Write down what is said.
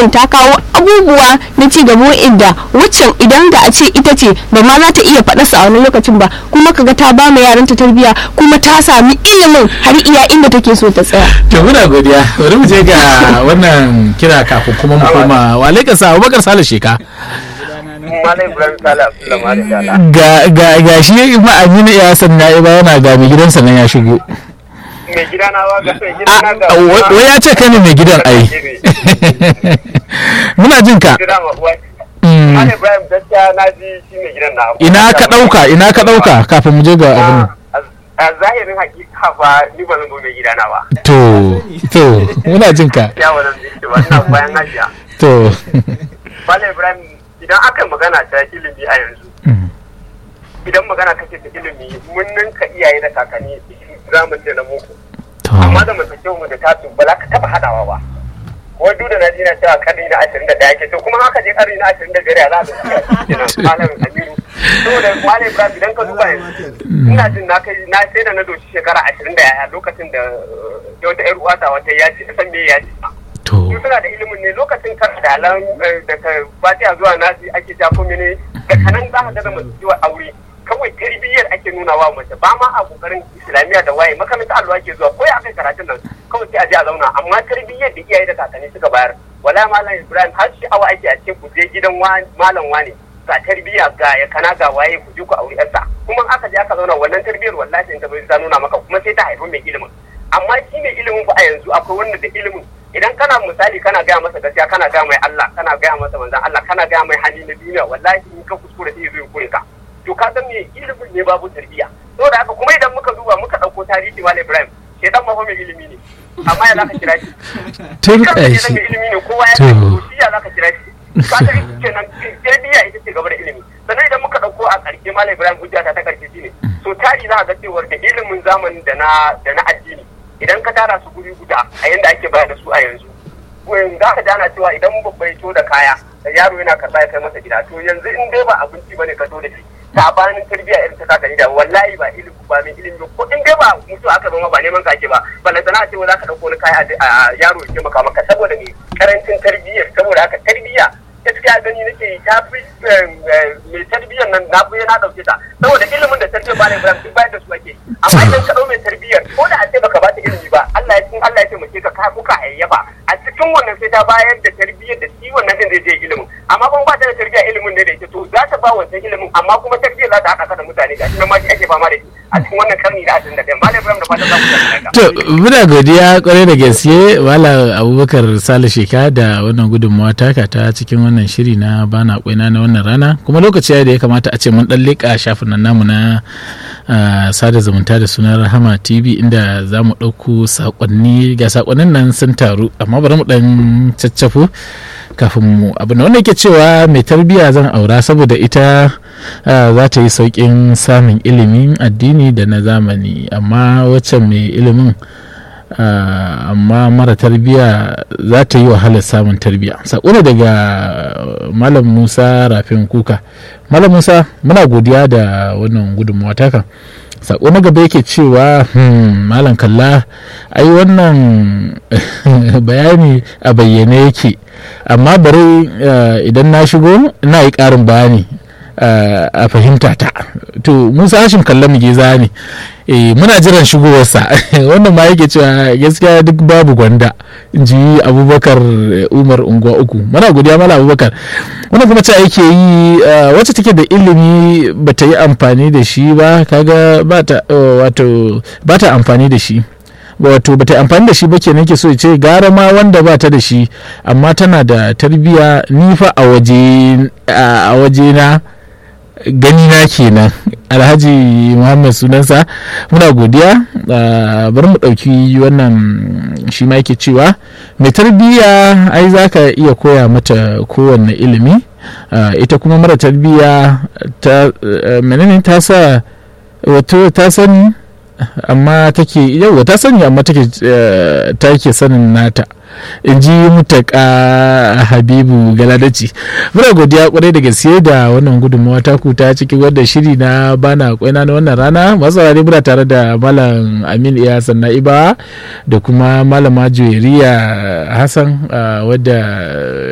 din ta kawo abubuwa na ci gaba inda waccan idan da a ce ita ce ba ma za ta iya faɗa sa a wani lokacin ba, kuma kaga ta ba ma yaranta tarbiyya kuma ta sami ilimin har iya inda take so ta tsaya. To muna godiya. Bari mu je ga wannan kira kafin kuma mu koma. Wa alaikum salam Abubakar Sale Sheka. Ga shi ma'amina ya sanna ba yana ga mai gidansa nan ya shigo. Mai gidana ba ga mai gidana ga wai ya ce kai ne mai gidan ai. Muna jin ka. Malam Ibrahim gaskiya na ji shi mai gidan na. Ina ka dauka kafin mu je ga abin. A zahirin hakika ba ni ba zan zo mai gidana ba. To muna jin ka. Ya wannan ji ba ina bayan hajiya. To Malam Ibrahim idan aka magana ta ilimi a yanzu. Idan magana kake da ilimi mun ninka iyaye da kakanni zamanin da na muku. Amma da mutum mu da tasu ba za ka taba hadawa ba. Wai duk da na ji na cewa karni na 21 yake to kuma haka je karni na 25 ya za ka ci Malam Amiru. Saboda Malam Ibrahim idan ka duba yanzu ina jin na sai da na doshi shekara 21 lokacin da wata ƴar uwata wata yaci ta san me yaci. Su suna da ilimin ne lokacin kan dalan daga fatiha zuwa nasi ake ta kuma ne da kanan za ka ga masu ciwon aure kawai tarbiyyar ake nuna wa mace ba ma a kokarin islamiyya da waye makaranta allo ake zuwa ko ya akai karatun nan kawai sai a je a zauna amma tarbiyyar da iyaye da kakanni suka bayar wala Malam Ibrahim har shi awa ake a ce ku je gidan malam wane ga tarbiyya ga ya kana ga waye ku je ku aure yarsa kuma aka je aka zauna wannan tarbiyyar wallahi in ta zo ta nuna maka kuma sai ta haifi mai ilimin amma shi mai ilimin fa a yanzu akwai wanda da ilimin idan kana misali kana gaya masa gaskiya kana gaya mai Allah kana gaya masa manzon Allah kana gaya mai hali na duniya wallahi in ka kuskure sai zai kure ka to ka san me ilimin ne babu tarbiyya saboda haka kuma idan muka duba muka dauko tarihi Malam Ibrahim shedan ma fa mai ilimi ne amma ya zaka kira shi tarbiyya shi mai ilimi ne kowa ya san shi ya zaka kira shi ka ta kenan tarbiyya ita ce gaba da ilimi sannan idan muka dauko a karshe Malam Ibrahim hujja ta karshe shine so tari za ka ga cewa da ilimin zamanin da na addini idan ka tara su guri guda a yanda ake bayar da su a yanzu za ka jana cewa idan babba ya to da kaya yaro yana karba ya kai masa gida to yanzu in dai ba abinci bane ka to da shi sabanin tarbiyya irin ta kakanni da wallahi ba ilimi ba mai ilimi ko in dai ba mutu aka zama ba neman kake ba balle sana ce za ka dauko wani kaya a yaro ya taimaka maka saboda me karancin tarbiyyar saboda haka tarbiyya gaskiya gani nake ta fi mai tarbiyyar nan na fi na dauke ta saboda ilimin da tarbiyyar ba ne ba duk bayar da su ake amma idan ka dau mai tarbiyyar ko da a ce baka ba ta ilimi ba Allah ya taimake ka kuka ayyafa a cikin wannan sai ta bayar da tarbiyyar da shi wannan din zai je ilimin amma kuma ba ta da tarbiyyar ilimin ne da ita to za ta ba wancan ilimin amma kuma tarbiyyar za ta haɗa da mutane ga shi nan ma shi ake fama da shi a cikin wannan karni da 21 Malam Ibrahim da fatan za ku to muna godiya kwarai da gaske Malam Abubakar Sale Sheka da wannan gudunmawa taka ta cikin wannan shiri na bana kwaina na wannan rana kuma lokaci da ya kamata a ce mun dan leka shafin nan namu na sada zumunta da sunan Rahama TV inda za mu ɗauko saƙonni ga saƙonnin nan sun taru amma bari mu ɗan caccafo kafin mu abin da wanda yake cewa mai tarbiyya zan aura saboda ita za ta yi sauƙin samun ilimin addini da na zamani amma wacce mai ilimin amma mara tarbiyya za ta yi wahalar samun tarbiyya. Sako ne daga Malam Musa Rafin Kuka. Malam Musa muna godiya da wannan gudunmawa taka. Sako na gaba yake cewa Malam Kalla ai wannan bayani a bayyane yake amma bari idan na shigo na yi ƙarin bayani a fahimta ta. To Musa Hashim Kalla Mugeza ne muna jiran shigowarsa wannan ma yake cewa gaskiya duk babu gwanda in ji Abubakar Umar Unguwa uku. Muna godiya Malam Abubakar. Wannan kuma ce yake yi wacce take da ilimi bata yi amfani da shi ba kaga ba ta amfani da shi wato bata amfani da shi ba kenan ke so ya ce gara ma wanda ba ta da shi amma tana da tarbiya ni fa a waje na gani na kenan. Alhaji Muhammad sunansa. Muna godiya. Bari mu ɗauki wannan shi ma yake cewa mai tarbiyya ai za ka iya koya mata kowanne ilimi ita kuma mara tarbiyya ta menene ta sa wato ta sani amma take yau ta sani amma take sanin nata in ji Mutaka Habibu Galadaci. Muna godiya kwarai da gaske da wannan gudunmawa taku ta cikin wannan shiri na bana kwaina na wannan rana. Masu saurare muna tare da Malam Amin Iya Sanna'iba da kuma Malama Juwairiya Hassan wadda